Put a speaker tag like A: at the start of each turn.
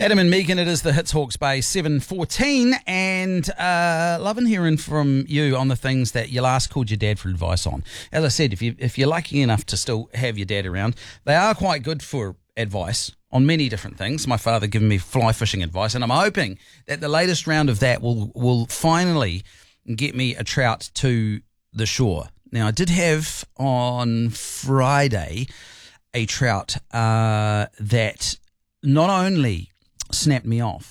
A: Adam and Megan, it is the Hits Hawke's Bay 7:14, and loving hearing from you on the things that you last called your dad for advice on. As I said, if you're lucky enough to still have your dad around, they are quite good for advice on many different things. My father giving me fly fishing advice, and I'm hoping that the latest round of that will finally get me a trout to the shore. Now, I did have on Friday a trout that not only snapped me off,